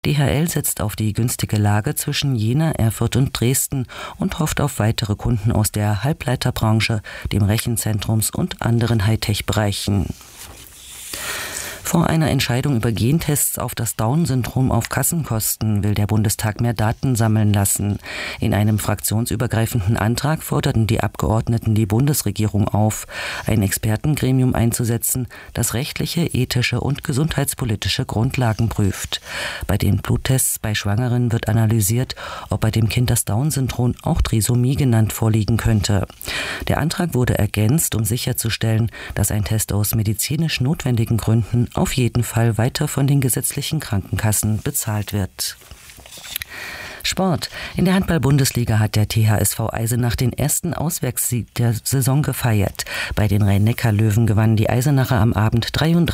DHL setzt auf die günstige Lage zwischen Jena, Erfurt und Dresden und hofft auf weitere Kunden aus der Halbleiterbranche, dem Rechenzentrums und anderen Hightech-Bereichen. Vor einer Entscheidung über Gentests auf das Down-Syndrom auf Kassenkosten will der Bundestag mehr Daten sammeln lassen. In einem fraktionsübergreifenden Antrag forderten die Abgeordneten die Bundesregierung auf, ein Expertengremium einzusetzen, das rechtliche, ethische und gesundheitspolitische Grundlagen prüft. Bei den Bluttests bei Schwangeren wird analysiert, ob bei dem Kind das Down-Syndrom, auch Trisomie genannt, vorliegen könnte. Der Antrag wurde ergänzt, um sicherzustellen, dass ein Test aus medizinisch notwendigen Gründen auf jeden Fall weiter von den gesetzlichen Krankenkassen bezahlt wird. Sport. In der Handball-Bundesliga hat der THSV Eisenach den ersten Auswärtssieg der Saison gefeiert. Bei den Rhein-Neckar-Löwen gewannen die Eisenacher am Abend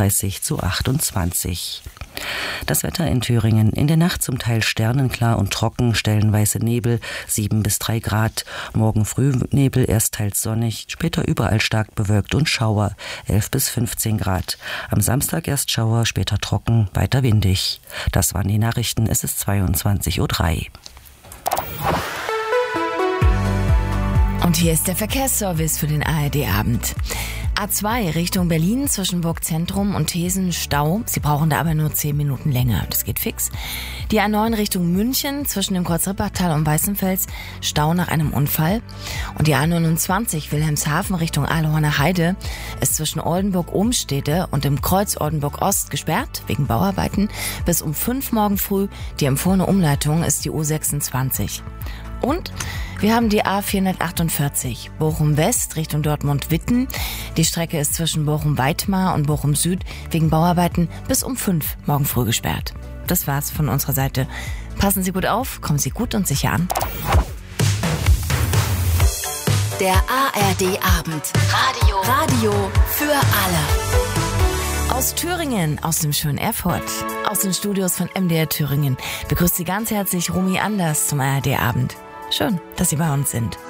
33:28. Das Wetter in Thüringen. In der Nacht zum Teil sternenklar und trocken, stellenweise Nebel, 7 bis 3 Grad. Morgen früh Nebel, erst teils sonnig, später überall stark bewölkt und Schauer, 11 bis 15 Grad. Am Samstag erst Schauer, später trocken, weiter windig. Das waren die Nachrichten, es ist 22:03 Uhr. Und hier ist der Verkehrsservice für den ARD-Abend. A2 Richtung Berlin zwischen Burgzentrum und Thesen Stau. Sie brauchen da aber nur 10 Minuten länger. Das geht fix. Die A9 Richtung München zwischen dem Kreuzrippertal und Weißenfels. Stau nach einem Unfall. Und die A29 Wilhelmshaven Richtung Ahlhorner Heide ist zwischen Oldenburg-Ohnstede und dem Kreuz Oldenburg-Ost gesperrt wegen Bauarbeiten. Bis um 5 morgen früh. Die empfohlene Umleitung ist die U26. Und wir haben die A448 Bochum West Richtung Dortmund-Witten. Die Strecke ist zwischen Bochum-Weitmar und Bochum Süd wegen Bauarbeiten bis um 5 morgen früh gesperrt. Das war's von unserer Seite. Passen Sie gut auf, kommen Sie gut und sicher an. Der ARD-Abend. Radio für alle. Aus Thüringen, aus dem schönen Erfurt, aus den Studios von MDR Thüringen begrüßt Sie ganz herzlich Romy Anders zum ARD-Abend. Schön, dass Sie bei uns sind.